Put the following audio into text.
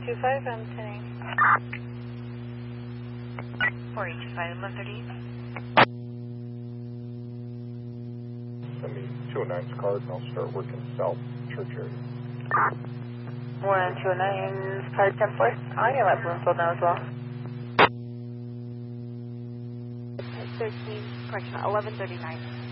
425, I'm 10. 485, 1138. Send me 209's card and I'll start working south church area. 129's card 10-4. I can let Bloomfield know as well. 13, correction, 1139.